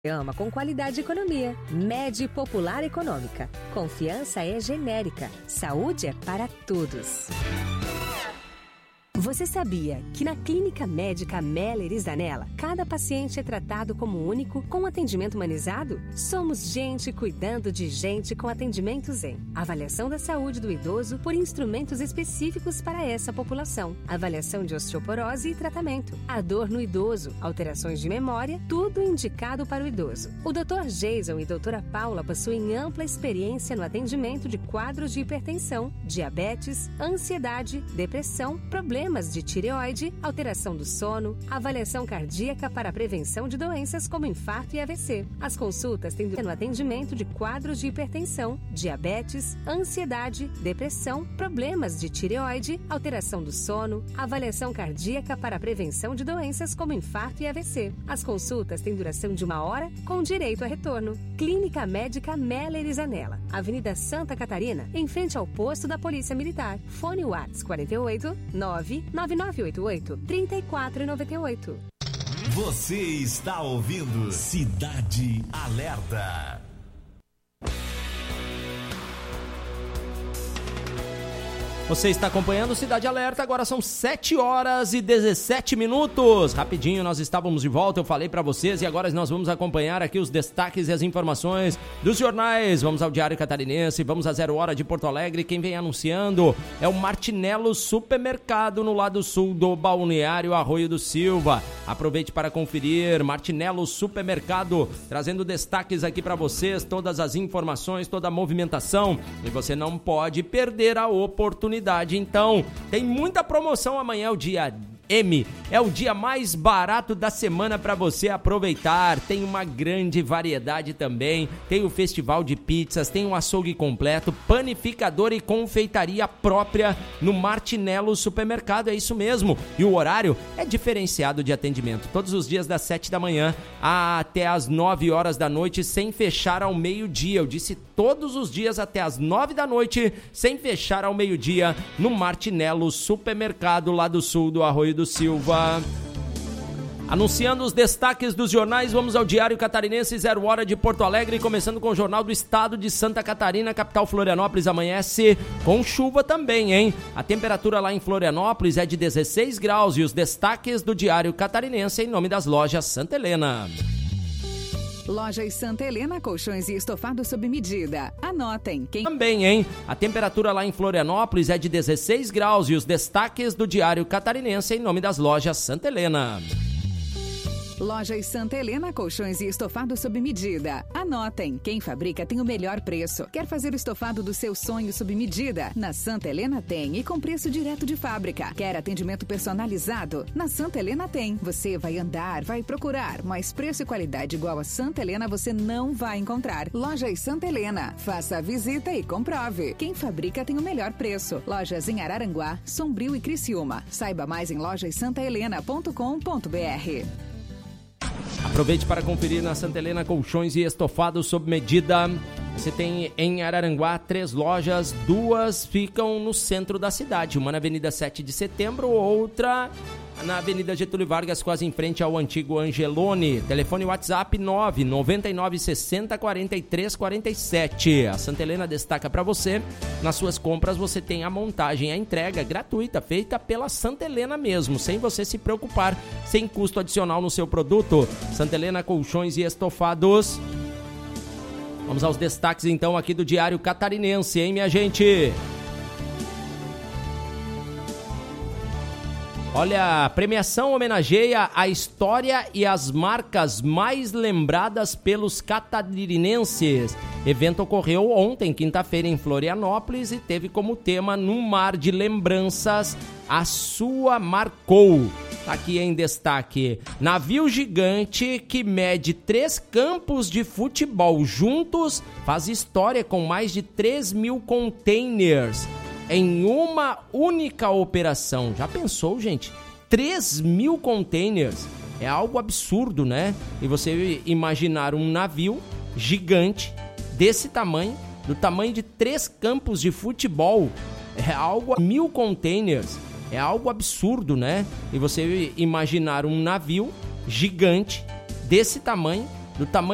Ama com qualidade e economia. Med Popular Econômica. Confiança é genérica. Saúde é para todos. Você sabia que na Clínica Médica Meller e Zanella, cada paciente é tratado como único, com atendimento humanizado? Somos gente cuidando de gente com atendimento Zen. Avaliação da saúde do idoso por instrumentos específicos para essa população. Avaliação de osteoporose e tratamento. A dor no idoso, alterações de memória, tudo indicado para o idoso. O Dr. Jason e Dra. Paula possuem ampla experiência no atendimento de quadros de hipertensão, diabetes, ansiedade, depressão, problemas de tireoide, alteração do sono, avaliação cardíaca para a prevenção de doenças como infarto e AVC. As consultas têm no atendimento de quadros de hipertensão, diabetes, ansiedade, depressão, problemas de tireoide, alteração do sono, avaliação cardíaca para a prevenção de doenças como infarto e AVC. As consultas têm duração de 1 hora com direito a retorno. Clínica Médica Meller e Zanella, Avenida Santa Catarina, em frente ao posto da Polícia Militar. Fone WhatsApp 48 99988-3498. Você está ouvindo Cidade Alerta. Você está acompanhando Cidade Alerta, agora são 7 horas e 17 minutos. Rapidinho, nós estávamos de volta, eu falei para vocês, e agora nós vamos acompanhar aqui os destaques e as informações dos jornais. Vamos ao Diário Catarinense, vamos a 0 hora de Porto Alegre. Quem vem anunciando é o Martinello Supermercado, no lado sul do Balneário Arroio do Silva. Aproveite para conferir, Martinello Supermercado, trazendo destaques aqui para vocês, todas as informações, toda a movimentação, e você não pode perder a oportunidade. Então, tem muita promoção amanhã, o dia M, é o dia mais barato da semana para você aproveitar. Tem uma grande variedade também, tem o festival de pizzas, tem um açougue completo, panificador e confeitaria própria no Martinello Supermercado, é isso mesmo. E o horário é diferenciado de atendimento, todos os dias das 7 da manhã até as 9 horas da noite, sem fechar ao meio-dia. Eu disse todos os dias até as 9 da noite, sem fechar ao meio-dia, no Martinello Supermercado, lá do sul do Arroio do Silva. Anunciando os destaques dos jornais, vamos ao Diário Catarinense, 0 hora de Porto Alegre, começando com o Jornal do Estado de Santa Catarina. Capital Florianópolis amanhece com chuva também, hein? A temperatura lá em Florianópolis é de 16 graus e os destaques do Diário Catarinense em nome das lojas Santa Helena. Lojas Santa Helena, colchões e estofados sob medida. Anotem. Também, hein? A temperatura lá em Florianópolis é de 16 graus e os destaques do Diário Catarinense em nome das lojas Santa Helena. Lojas Santa Helena, colchões e estofados sob medida. Anotem, quem fabrica tem o melhor preço. Quer fazer o estofado do seu sonho sob medida? Na Santa Helena tem, e com preço direto de fábrica. Quer atendimento personalizado? Na Santa Helena tem. Você vai andar, vai procurar, mas preço e qualidade igual a Santa Helena você não vai encontrar. Lojas Santa Helena, faça a visita e comprove. Quem fabrica tem o melhor preço. Lojas em Araranguá, Sombrio e Criciúma. Saiba mais em lojassantahelena.com.br. Aproveite para conferir na Santa Helena colchões e estofados sob medida. Você tem em Araranguá 3 lojas, 2 ficam no centro da cidade. Uma na Avenida 7 de Setembro, outra na Avenida Getúlio Vargas, quase em frente ao antigo Angelone. Telefone WhatsApp 999 60 43 47. A Santa Helena destaca para você, nas suas compras você tem a montagem, a entrega gratuita, feita pela Santa Helena mesmo, sem você se preocupar, sem custo adicional no seu produto. Santa Helena colchões e estofados. Vamos aos destaques então aqui do Diário Catarinense, hein, minha gente? Olha, a premiação homenageia a história e as marcas mais lembradas pelos catarinenses. Evento ocorreu ontem, quinta-feira, em Florianópolis e teve como tema "Num mar de lembranças, a sua marcou". Tá aqui em destaque: navio gigante que mede 3 campos de futebol juntos faz história com mais de 3.000 containers em uma única operação. Já pensou, gente? 3.000 containers. É algo absurdo, né? E você imaginar um navio gigante desse tamanho, do tamanho de 3 campos de futebol, é algo... 1.000 containers. É algo absurdo, né? E você imaginar um navio gigante desse tamanho, do tamanho